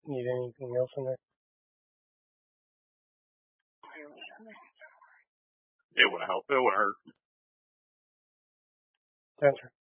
Need anything else in there? It wouldn't help. It wouldn't hurt. Answer.